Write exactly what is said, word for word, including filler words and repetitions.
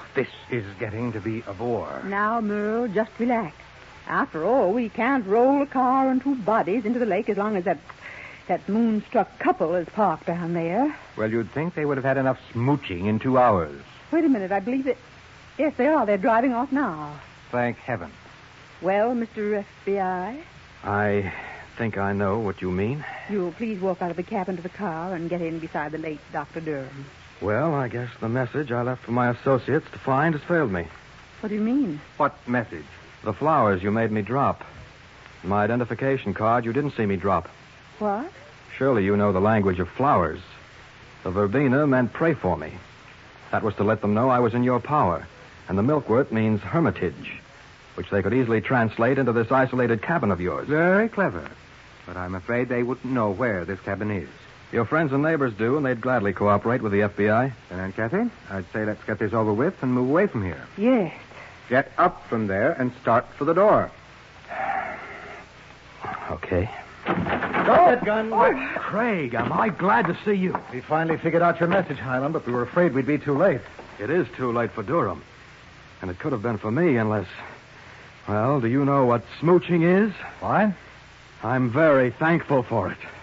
This is getting to be a bore. Now, Merle, just relax. After all, we can't roll a car and two bodies into the lake as long as that that moonstruck couple is parked down there. Well, you'd think they would have had enough smooching in two hours. Wait a minute. I believe that... Yes, they are. They're driving off now. Thank heaven. Well, Mister F B I? I think I know what you mean. You'll please walk out of the cabin to the car and get in beside the late Doctor Durham. Well, I guess the message I left for my associates to find has failed me. What do you mean? What message? The flowers you made me drop. My identification card you didn't see me drop. What? Surely you know the language of flowers. The verbena meant pray for me. That was to let them know I was in your power. And the milkwort means hermitage, which they could easily translate into this isolated cabin of yours. Very clever. But I'm afraid they wouldn't know where this cabin is. Your friends and neighbors do, and they'd gladly cooperate with the F B I. Then, Aunt Kathy, I'd say let's get this over with and move away from here. Yes. Get up from there and start for the door. Okay. Drop that gun. Oh, Craig, am I glad to see you. We finally figured out your message, Highland, but we were afraid we'd be too late. It is too late for Durham. And it could have been for me unless... Well, do you know what smooching is? Why? I'm very thankful for it.